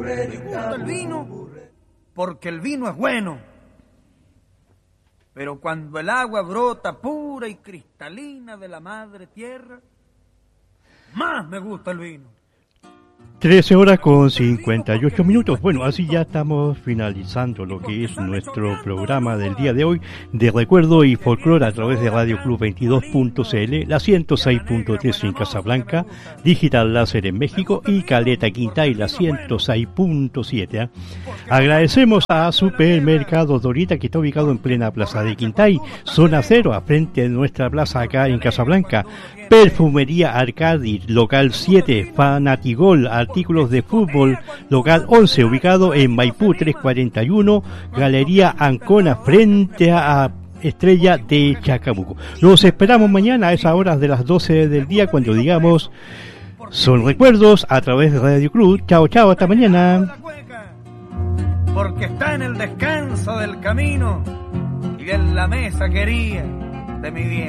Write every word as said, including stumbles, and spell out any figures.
Me gusta el vino porque el vino es bueno. Pero cuando el agua brota pura y cristalina de la madre tierra, más me gusta el vino. trece horas con cincuenta y ocho minutos. Bueno, así ya estamos finalizando lo que es nuestro programa del día de hoy de recuerdo y folclore a través de Radio Club veintidós punto c l, la ciento seis punto tres en Casablanca, Digital Láser en México y Caleta Quintay, la ciento seis punto siete. ¿eh? Agradecemos a Supermercado Dorita, que está ubicado en plena plaza de Quintay, zona cero, a frente de nuestra plaza acá en Casablanca. Perfumería Arcadi, local siete, Fanatigol, artículos de fútbol, local once, ubicado en Maipú trescientos cuarenta y uno, Galería Ancona, frente a Estrella de Chacabuco. Los esperamos mañana a esas horas de las doce del día, cuando digamos son recuerdos a través de Radio Cruz. Chao, chao, hasta mañana. Porque está en el descanso del camino y en la mesa quería de mi bien.